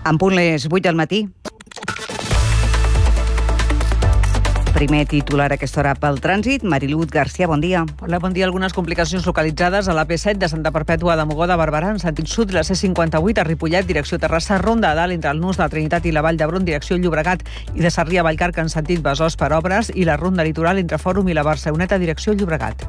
En punt les 8 del matí. Primer titular a aquesta hora pel trànsit. Mariluz García, bon dia. Hola, bon dia. Algunes complicacions localitzades a l'AP7 de Santa Perpètua de Mogoda a Barberà, en sentit sud, la C58 a Ripollet, direcció Terrassa, Ronda a Dalt entre el Nus de la Trinitat i la Vall d'Hebron, direcció Llobregat, i de Sarrià a Vallcarca en sentit Besòs per obres, i la Ronda Litoral entre Fòrum i la Barceloneta, direcció Llobregat.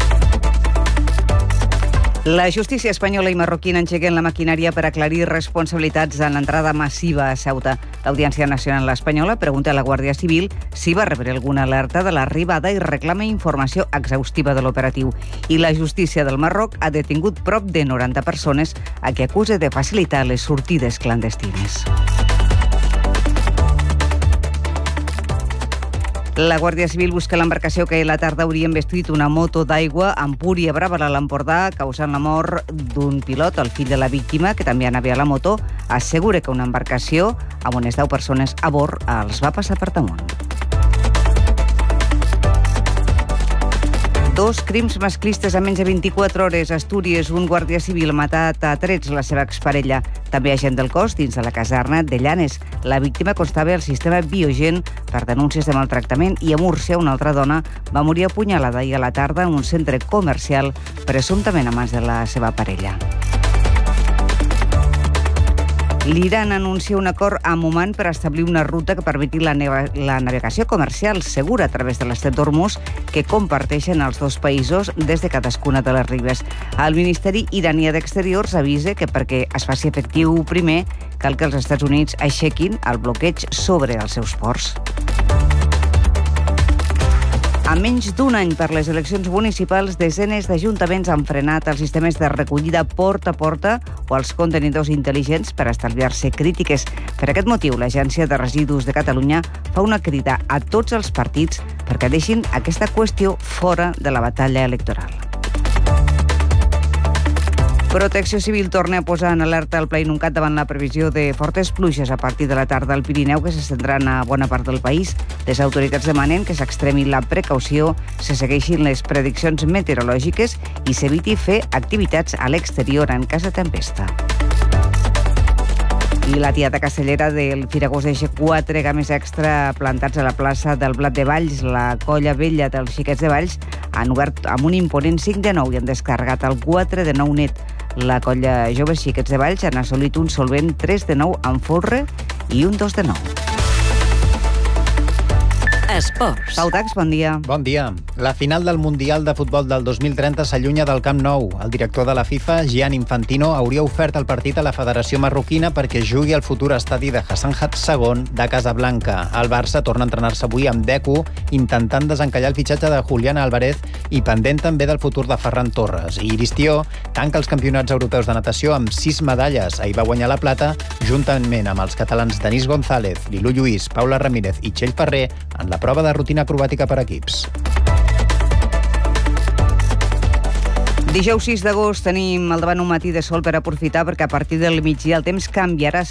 La justícia espanyola i marroquina engeguen la maquinària per aclarir responsabilitats en l'entrada massiva a Ceuta. l'Audiència Nacional espanyola pregunta a la Guàrdia Civil si va rebre alguna alerta de l'arribada i reclama informació exhaustiva de l'operatiu. I la justícia del Marroc ha detingut prop de 90 persones a qui acusa de facilitar les sortides clandestines. La Guàrdia Civil busca l'embarcació que la tarda hauria embestit una moto d'aigua a Empúria Brava, a l'Empordà, causant la mort d'un pilot, el fill de la víctima, que també anava a la moto. Assegura que una embarcació amb unes 10 persones a bord els va passar per damunt. 2 crims masclistes en menys de 24 hores. A Astúries, un guàrdia civil ha matat a trets la seva exparella. També agent del cos dins de la caserna de Llanes. La víctima constava al sistema Biogen per denúncies de maltractament, i a Múrcia una altra dona va morir apunyalada ahir a la tarda en un centre comercial, presumptament a mans de la seva parella. L'Iran anuncia un acord amb Oman per establir una ruta que permeti la navegació comercial segura a través de l'estret d'Hormuz, que comparteixen els dos països des de cadascuna de les ribes. El Ministeri iranià d'Exteriors avisa que perquè es faci efectiu primer cal que els Estats Units aixequin el bloqueig sobre els seus ports. A menys d'un any per les eleccions municipals, desenes d'ajuntaments han frenat els sistemes de recollida porta a porta o els contenidors intel·ligents per estalviar-se crítiques. Per aquest motiu, l'Agència de Residus de Catalunya fa una crida a tots els partits perquè deixin aquesta qüestió fora de la batalla electoral. Protecció Civil torna a posar en alerta el Pla Inuncat davant la previsió de fortes pluges a partir de la tarda al Pirineu, que s'estendran a bona part del país. Les autoritats demanen que s'extremi la precaució, se segueixin les prediccions meteorològiques i s'eviti fer activitats a l'exterior en cas de tempesta. I la Tieta Castellera del Firagós Eixe 4 games extra plantats a la plaça del Blat de Valls. La colla vella dels xiquets de Valls han obert amb un imponent 5 de 9 i han descarregat el 4 de 9 net. La colla Joves Xiquets de Valls han assolit un solvent 3 de 9 amb folre i un 2 de 9. Esports. Pau Tax, bon dia. Bon dia. La final del Mundial de Futbol del 2030 s'allunya del Camp Nou. El director de la FIFA, Gianni Infantino, hauria ofert el partit a la Federació Marroquina perquè jugui al futur estadi de Hassan II de Casablanca. El Barça torna a entrenar-se avui amb Deco, intentant desencallar el fitxatge de Julián Álvarez i pendent també del futur de Ferran Torres. I Iristió tanca els campionats europeus de natació amb 6 medalles. Ahir va guanyar la plata juntament amb els catalans Denís González, Lilú Lluís, Paula Ramírez i Txell Ferrer en la prova de rutina acrobàtica per equips. Dijous 6 d'agost tenim al davant un matí de sol per aprofitar, perquè a partir del migdia el temps canviarà